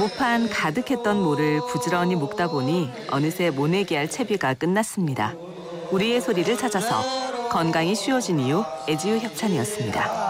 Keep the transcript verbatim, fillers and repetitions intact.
모판 가득했던 모를 부지런히 묶다 보니 어느새 모내기할 채비가 끝났습니다. 우리의 소리를 찾아서 건강이 쉬워진 이유 애지유 협찬이었습니다.